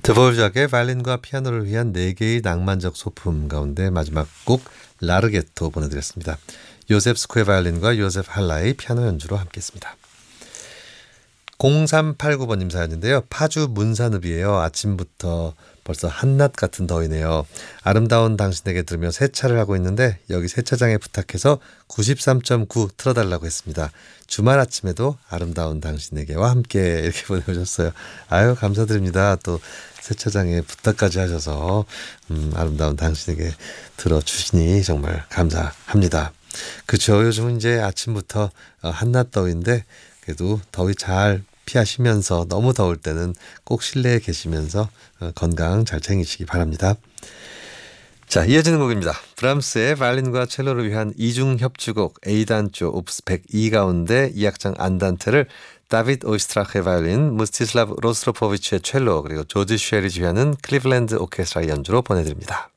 드보르작의 바이올린과 피아노를 위한 4개의 낭만적 소품 가운데 마지막 곡 라르게토 보내드렸습니다. 요셉 스코의 바이올린과 요셉 할라의 피아노 연주로 함께했습니다. 0389번님 사연인데요. 파주 문산읍이에요. 아침부터 벌써 한낮 같은 더위네요. 아름다운 당신에게 들으며 세차를 하고 있는데 여기 세차장에 부탁해서 93.9 틀어달라고 했습니다. 주말 아침에도 아름다운 당신에게와 함께 이렇게 보내주셨어요. 아유 감사드립니다. 또 세차장에 부탁까지 하셔서 아름다운 당신에게 들어주시니 정말 감사합니다. 그렇죠. 요즘은 이제 아침부터 한낮 더위인데 그래도 더위 잘 피하시면서 너무 더울 때는 꼭 실내에 계시면서 건강 잘 챙기시기 바랍니다. 자, 이어지는 곡입니다. 브람스의 바이올린과 첼로를 위한 이중 협주곡 A단조 오프스 102 가운데 2악장 안단테를 다비드 오이스트라크의 바이올린, 무스티슬라브 로스트로포비치의 첼로, 그리고 조지 쉐리 지휘하는 클리블랜드 오케스트라의 연주로 보내드립니다.